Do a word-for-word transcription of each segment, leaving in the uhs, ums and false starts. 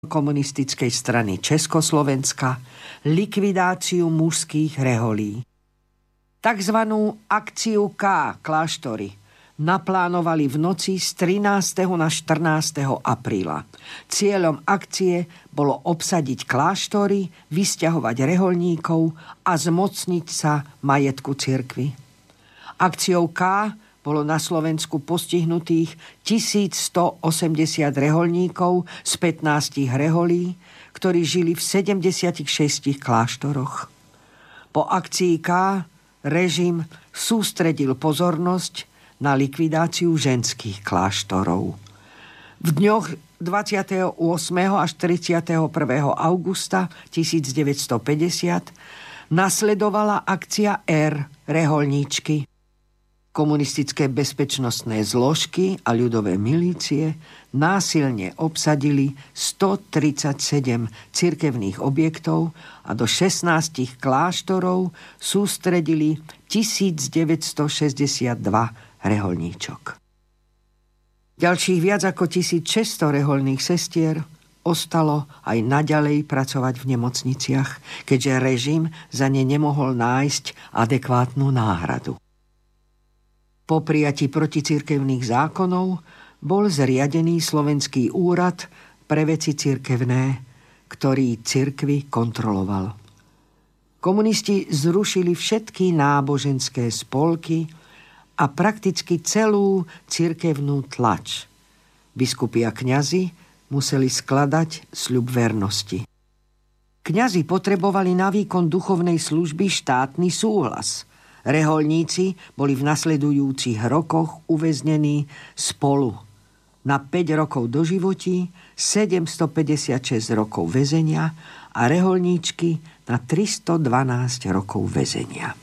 komunistickej strany Československa likvidáciu mužských reholí. Takzvanú akciu K kláštory naplánovali v noci z trinásteho na štrnásteho apríla. Cieľom akcie bolo obsadiť kláštory, vysťahovať reholníkov a zmocniť sa majetku cirkvi. Akciou K bolo na Slovensku postihnutých tisícstoosemdesiat reholníkov z pätnástich reholí, ktorí žili v sedemdesiatich šiestich kláštoroch. Po akcii K režim sústredil pozornosť na likvidáciu ženských kláštorov. V dňoch dvadsiateho ôsmeho až tridsiateho prvého augusta tisícdeväťstopäťdesiat nasledovala akcia R reholníčky. Komunistické bezpečnostné zložky a ľudové milície násilne obsadili stotridsaťsedem cirkevných objektov a do šestnástich kláštorov sústredili tisícdeväťstošesťdesiatdva reholníčok. Ďalších viac ako tisícšesťsto reholných sestier ostalo aj naďalej pracovať v nemocniciach, keďže režim za ne nemohol nájsť adekvátnu náhradu. Po prijatí proticirkevných zákonov bol zriadený Slovenský úrad pre veci cirkevné, ktorý cirkvi kontroloval. Komunisti zrušili všetky náboženské spolky a prakticky celú cirkevnú tlač. Biskupi a kňazi museli skladať sľub vernosti. Kňazi potrebovali na výkon duchovnej služby štátny súhlas. Reholníci boli v nasledujúcich rokoch uväznení spolu na päť rokov doživotí, sedemstopäťdesiatšesť rokov väzenia a reholníčky na tristodvanásť rokov väzenia.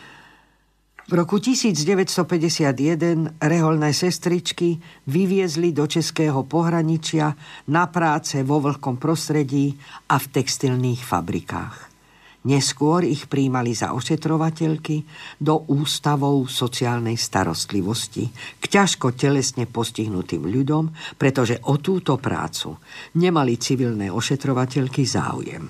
V roku tisícdeväťstopäťdesiatjeden reholné sestričky vyviezli do českého pohraničia na práce vo vlhkom prostredí a v textilných fabrikách. Neskôr ich prijímali za ošetrovateľky do ústavov sociálnej starostlivosti k ťažko telesne postihnutým ľuďom, pretože o túto prácu nemali civilné ošetrovateľky záujem.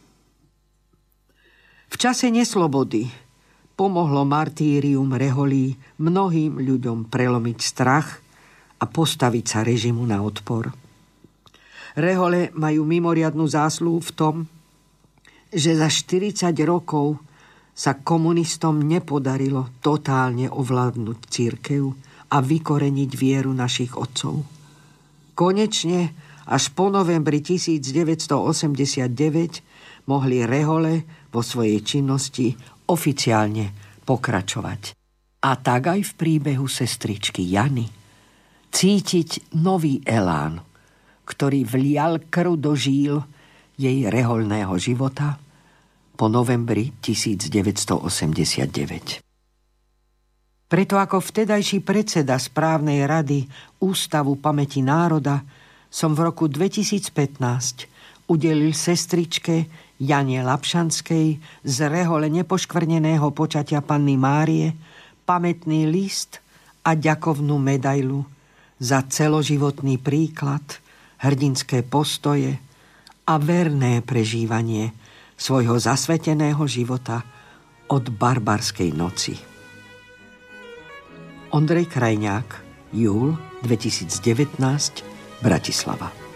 V čase neslobody pomohlo martýrium reholí mnohým ľuďom prelomiť strach a postaviť sa režimu na odpor. Rehole majú mimoriadnu zásluhu v tom, že za štyridsať rokov sa komunistom nepodarilo totálne ovládnuť cirkev a vykoreniť vieru našich otcov. Konečne až po novembri tisícdeväťstoosemdesiatdeväť mohli rehole vo svojej činnosti oficiálne pokračovať. A tak aj v príbehu sestričky Jany cítiť nový elán, ktorý vlial krv do žíl jej reholného života po novembri tisícdeväťstoosemdesiatdeväť. Preto ako vtedajší predseda správnej rady Ústavu pamäti národa som v roku dvetisícpätnásť udelil sestričke Jane Lapšanskej z rehole nepoškvrneného počatia Panny Márie pamätný list a ďakovnú medailu za celoživotný príklad, hrdinské postoje a verné prežívanie svojho zasveteného života od barbarskej noci. Ondrej Krajňák, júl dvetisícdevätnásť, Bratislava.